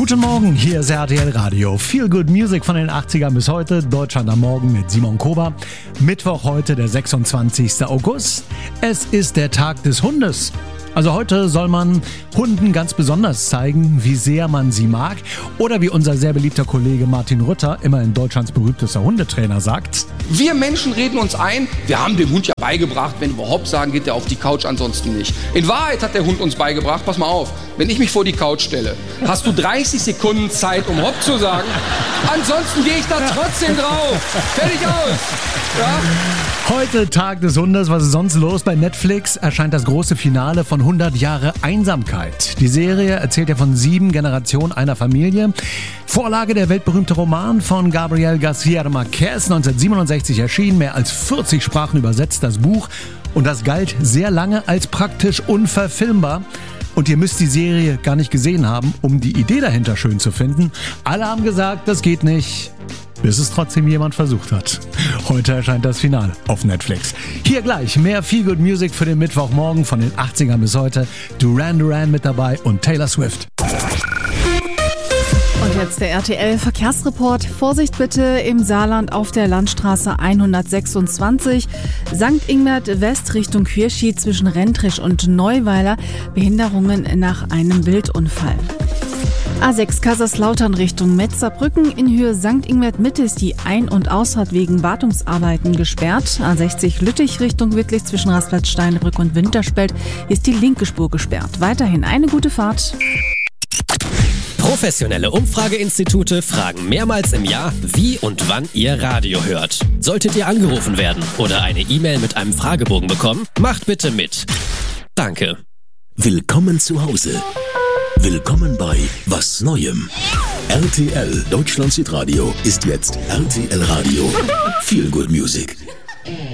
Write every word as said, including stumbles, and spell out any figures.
Guten Morgen, hier ist R T L Radio. Feel Good Music von den achtzigern bis heute. Deutschland am Morgen mit Simon Kober. Mittwoch heute, der sechsundzwanzigster August. Es ist der Tag des Hundes. Also heute soll man Hunden ganz besonders zeigen, wie sehr man sie mag. Oder wie unser sehr beliebter Kollege Martin Rütter, immerhin Deutschlands berühmtester Hundetrainer, sagt: Wir Menschen reden uns ein, wir haben dem Hund ja beigebracht, wenn wir Hopp sagen, geht er auf die Couch, ansonsten nicht. In Wahrheit hat der Hund uns beigebracht, pass mal auf, wenn ich mich vor die Couch stelle, hast du dreißig Sekunden Zeit, um Hopp zu sagen, ansonsten gehe ich da trotzdem drauf. Fertig aus. Ja? Heute Tag des Hundes, was ist sonst los? Bei Netflix erscheint das große Finale von hundert Jahre Einsamkeit. Die Serie erzählt ja von sieben Generationen einer Familie. Vorlage der weltberühmte Roman von Gabriel García Márquez, neunzehnhundertsiebenundsechzig erschienen, mehr als vierzig Sprachen übersetzt das Buch. Und das galt sehr lange als praktisch unverfilmbar. Und ihr müsst die Serie gar nicht gesehen haben, um die Idee dahinter schön zu finden. Alle haben gesagt, das geht nicht, bis es trotzdem jemand versucht hat. Heute erscheint das Finale auf Netflix. Hier gleich mehr Feel Good Music für den Mittwochmorgen von den achtzigern bis heute. Duran Duran mit dabei und Taylor Swift. Und jetzt der R T L-Verkehrsreport. Vorsicht bitte im Saarland auf der Landstraße hundertsechsundzwanzig. Sankt Ingbert West Richtung Quierschied zwischen Rentrisch und Neuweiler. Behinderungen nach einem Wildunfall. A sechs Kaiserslautern Richtung Metzerbrücken. In Höhe Sankt Ingbert Mitte ist die Ein- und Ausfahrt wegen Wartungsarbeiten gesperrt. A sechzig Lüttich Richtung Wittlich zwischen Rasplatz, Steinbrück und Winterspelt ist die linke Spur gesperrt. Weiterhin eine gute Fahrt. Professionelle Umfrageinstitute fragen mehrmals im Jahr, wie und wann ihr Radio hört. Solltet ihr angerufen werden oder eine E-Mail mit einem Fragebogen bekommen, macht bitte mit. Danke. Willkommen zu Hause. Willkommen bei Was Neuem. R T L Deutschlands Hitradio ist jetzt R T L Radio. Feel Good Music.